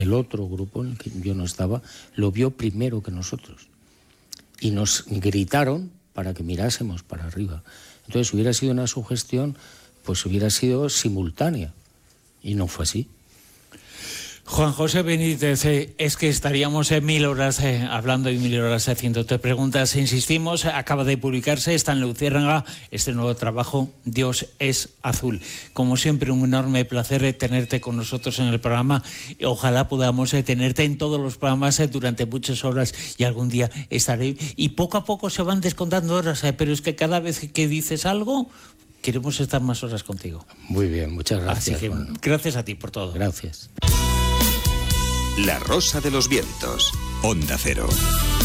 El otro grupo en el que yo no estaba lo vio primero que nosotros y nos gritaron para que mirásemos para arriba. Entonces hubiera sido una sugestión, pues hubiera sido simultánea y no fue así. Juan José Benítez, es que estaríamos 1000 horas hablando y 1000 horas haciéndote preguntas. Insistimos, acaba de publicarse, está en Luciérnaga, este nuevo trabajo, Dios es azul. Como siempre, un enorme placer tenerte con nosotros en el programa. Ojalá podamos tenerte en todos los programas durante muchas horas y algún día estaré. Y poco a poco se van descontando horas, pero es que cada vez que dices algo, queremos estar más horas contigo. Muy bien, muchas gracias. Así que gracias a ti por todo. Gracias. La Rosa de los Vientos, Onda Cero.